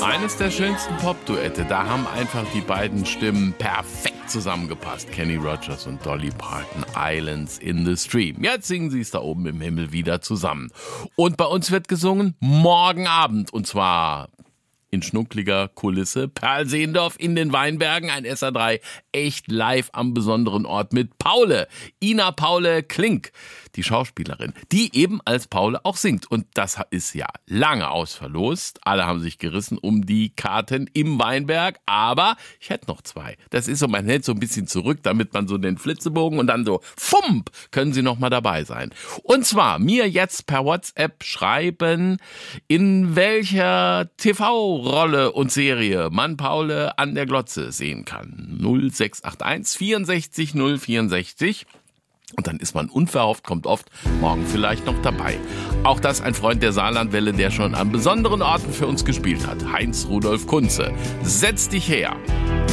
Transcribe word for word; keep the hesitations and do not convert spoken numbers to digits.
Eines der schönsten Pop-Duette, da haben einfach die beiden Stimmen perfekt zusammengepasst. Kenny Rogers und Dolly Parton, Islands in the Stream. Jetzt singen sie es da oben im Himmel wieder zusammen. Und bei uns wird gesungen morgen Abend, und zwar in schnuckliger Kulisse. Perl-Seendorf in den Weinbergen, ein S R drei echt live am besonderen Ort mit Paule. Ina Paule Klink, die Schauspielerin, die eben als Paule auch singt. Und das ist ja lange ausverlost. Alle haben sich gerissen um die Karten im Weinberg. Aber ich hätte noch zwei. Das ist so, man hält so ein bisschen zurück, damit man so den Flitzebogen und dann so, fump, können Sie noch mal dabei sein. Und zwar mir jetzt per WhatsApp schreiben, in welcher T V-Rolle und Serie man Paule an der Glotze sehen kann. null sechs acht eins vierundsechzig null vierundsechzig. Und dann ist man unverhofft, kommt oft, morgen vielleicht noch dabei. Auch das ein Freund der Saarlandwelle, der schon an besonderen Orten für uns gespielt hat. Heinz Rudolf Kunze. Setz dich her.